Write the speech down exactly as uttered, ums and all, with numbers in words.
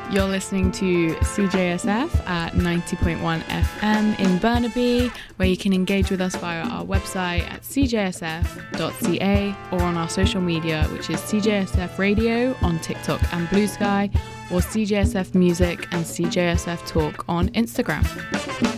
You're listening to C J S F at ninety point one F M in Burnaby, where you can engage with us via our website at c j s f dot c a or on our social media, which is C J S F Radio on TikTok and Blue Sky, or C J S F Music and C J S F Talk on Instagram.